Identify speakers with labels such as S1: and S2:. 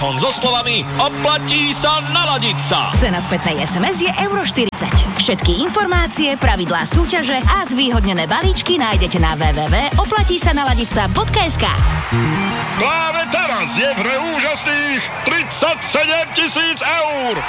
S1: so slovami oplatí sa naladiť sa.
S2: Cena spätnej SMS je euro 40. Všetky informácie, pravidlá súťaže a zvýhodnené balíčky nájdete na www.oplatísanaladica.sk.
S3: Práve teraz je v hre úžasných 37 000 eur.